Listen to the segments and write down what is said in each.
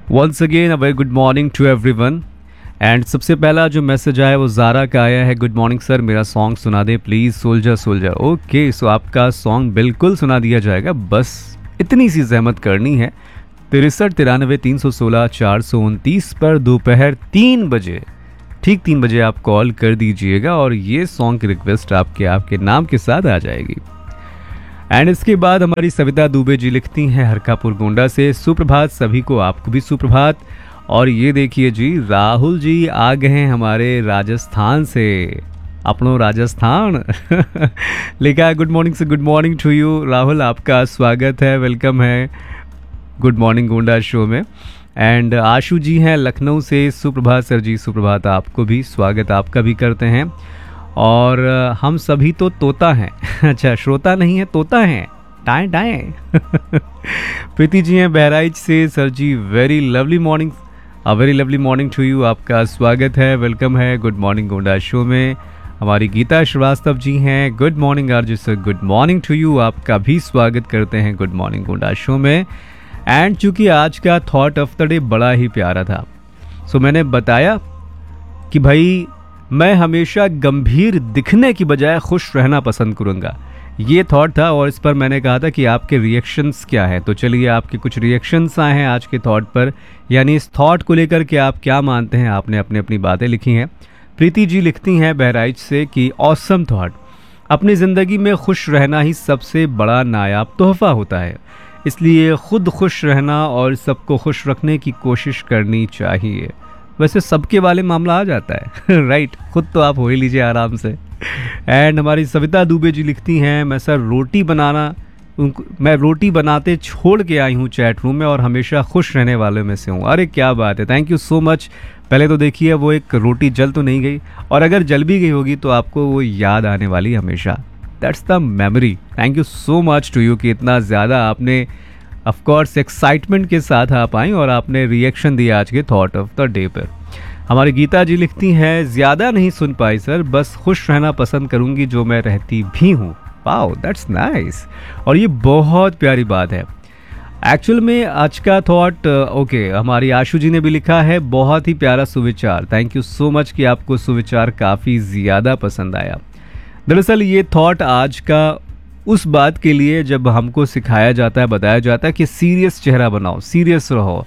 Once again a very good morning to everyone. And सबसे पहला जो मैसेज आया वो ज़ारा का आया है। गुड मॉर्निंग सर, मेरा सॉन्ग सुना दें प्लीज़, सोल्जर सोल्जर। ओके, सो आपका सॉन्ग बिल्कुल सुना दिया जाएगा, बस इतनी सी जहमत करनी है। 63 93 316 429 पर दोपहर 3 बजे, ठीक 3 बजे आप कॉल कर दीजिएगा और ये सॉन्ग की रिक्वेस्ट आपके नाम के साथ आ जाएगी। एंड इसके बाद हमारी सविता दुबे जी लिखती हैं हरकापुर गोंडा से, सुप्रभात सभी को, आपको भी सुप्रभात। और ये देखिए जी, राहुल जी आ गए हैं हमारे राजस्थान से, अपनो राजस्थान लिखा है गुड मॉर्निंग से। Good morning to you Rahul, आपका स्वागत है, वेलकम है गुड मॉर्निंग गोंडा शो में। एंड आशु जी हैं लखनऊ से, सुप्रभात सर जी, सुप्रभात आपको भी, स्वागत आपका भी करते हैं। और हम सभी तो तोता हैं अच्छा, श्रोता नहीं है, तोता हैं, टाएं टाएं प्रीति जी हैं बहराइच से, sir ji very lovely morning, a very lovely morning to you, आपका स्वागत है, वेलकम है गुड मॉर्निंग गोंडा शो में। हमारी गीता श्रीवास्तव जी हैं, good morning RJ sir, good morning to you, आपका भी स्वागत करते हैं गुड मॉर्निंग गोंडा शो में। एंड चूंकि आज का थॉट ऑफ द डे बड़ा ही प्यारा था, सो मैंने बताया कि भाई मैं हमेशा गंभीर दिखने की बजाय खुश रहना पसंद करूँगा, ये थॉट था। और इस पर मैंने कहा था कि आपके रिएक्शंस क्या हैं, तो चलिए आपके कुछ रिएक्शंस आए हैं आज के थॉट पर, यानी इस थॉट को लेकर के आप क्या मानते हैं। आपने अपनी अपनी बातें लिखी हैं। प्रीति जी लिखती हैं बहराइच से कि ऑसम थॉट, अपनी ज़िंदगी में खुश रहना ही सबसे बड़ा नायाब तोहफा होता है, इसलिए खुद खुश रहना और सबको खुश रखने की कोशिश करनी चाहिए। वैसे सबके वाले मामला आ जाता है राइट, खुद तो आप हो ही लीजिए आराम से। एंड हमारी सविता दुबे जी लिखती हैं, मैं सर मैं रोटी बनाते छोड़ के आई हूँ चैट रूम में और हमेशा खुश रहने वालों में से हूँ। अरे क्या बात है, थैंक यू सो मच। पहले तो देखिए वो एक रोटी जल तो नहीं गई, और अगर जल भी गई होगी तो आपको वो याद आने वाली हमेशा, that's the memory. Thank you so much to you कि इतना ज़्यादा आपने ऑफ कोर्स एक्साइटमेंट के साथ आप आई और आपने रिएक्शन दिया आज के थॉट ऑफ द डे पर। हमारी गीता जी लिखती हैं, ज़्यादा नहीं सुन पाई सर, बस खुश रहना पसंद करूंगी जो मैं रहती भी हूँ। वाओ दैट्स नाइस, और ये बहुत प्यारी बात है एक्चुअल में आज का थॉट। ओके, हमारी आशु जी ने भी लिखा है, बहुत ही प्यारा सुविचार, थैंक यू सो मच कि आपको सुविचार काफ़ी ज़्यादा पसंद आया। दरअसल ये थॉट आज का उस बात के लिए जब हमको सिखाया जाता है, बताया जाता है कि सीरियस चेहरा बनाओ, सीरियस रहो,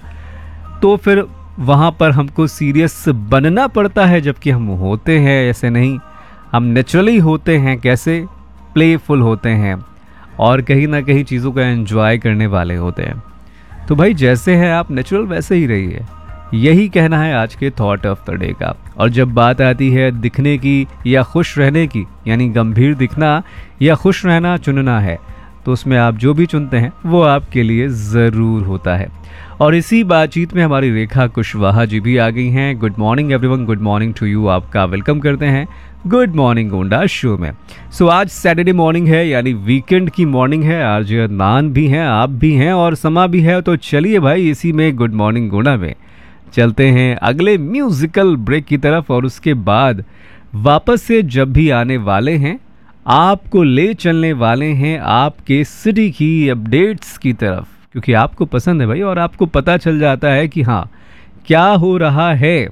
तो फिर वहाँ पर हमको सीरियस बनना पड़ता है, जबकि हम होते हैं ऐसे नहीं, हम नेचुरली होते हैं, कैसे प्लेफुल होते हैं और कहीं ना कहीं चीज़ों का एंजॉय करने वाले होते हैं। तो भाई जैसे हैं आप नेचुरल वैसे ही रहिए, यही कहना है आज के थॉट ऑफ द डे का। और जब बात आती है दिखने की या खुश रहने की, यानी गंभीर दिखना या खुश रहना चुनना है, तो उसमें आप जो भी चुनते हैं वो आपके लिए ज़रूर होता है। और इसी बातचीत में हमारी रेखा कुशवाहा जी भी आ गई हैं। Good morning everyone, good morning to you, आपका वेलकम करते हैं गुड मॉर्निंग गोंडा शो में। सो आज सैटरडे मॉर्निंग है, यानी वीकेंड की मॉर्निंग है, आरजे अदनान भी हैं, आप भी हैं और समा भी है। तो चलिए भाई इसी में गुड मॉर्निंग गोंडा में चलते हैं अगले म्यूजिकल ब्रेक की तरफ, और उसके बाद वापस से जब भी आने वाले हैं आपको ले चलने वाले हैं आपके सिटी की अपडेट्स की तरफ, क्योंकि आपको पसंद है भाई, और आपको पता चल जाता है कि हाँ क्या हो रहा है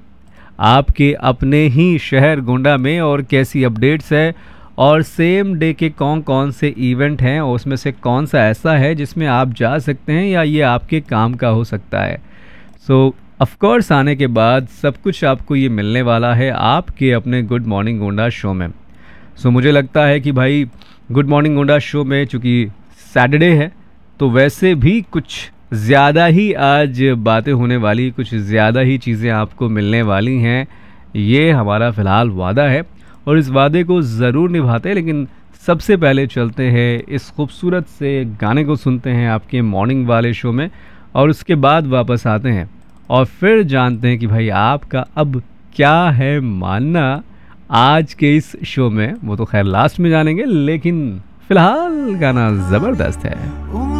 आपके अपने ही शहर गोंडा में और कैसी अपडेट्स है, और सेम डे के कौन कौन से इवेंट हैं और उसमें से कौन सा ऐसा है जिसमें आप जा सकते हैं या ये आपके काम का हो सकता है। सो ऑफ कोर्स आने के बाद सब कुछ आपको ये मिलने वाला है आपके अपने गुड मॉर्निंग गोंडा शो में। सो मुझे लगता है कि भाई गुड मॉर्निंग गोंडा शो में चूँकि सैटरडे है तो वैसे भी कुछ ज़्यादा ही आज बातें होने वाली, कुछ ज़्यादा ही चीज़ें आपको मिलने वाली हैं, ये हमारा फ़िलहाल वादा है और इस वादे को ज़रूर निभाते हैं। लेकिन सबसे पहले चलते हैं इस खूबसूरत से गाने को सुनते हैं आपके मॉर्निंग वाले शो में, और उसके बाद वापस आते हैं और फिर जानते हैं कि भाई आपका अब क्या है मानना आज के इस शो में। वो तो खैर लास्ट में जानेंगे, लेकिन फ़िलहाल गाना ज़बरदस्त है।